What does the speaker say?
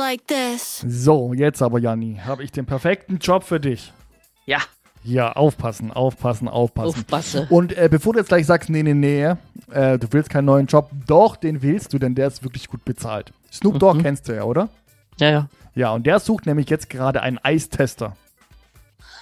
like this. So, jetzt aber, Janni, habe ich den perfekten Job für dich. Ja. Ja, aufpassen. Aufpasse. Und bevor du jetzt gleich sagst, nee, du willst keinen neuen Job, doch, den willst du, denn der ist wirklich gut bezahlt. Snoop Dogg kennst du ja, oder? Ja. Ja, und der sucht nämlich jetzt gerade einen Eistester.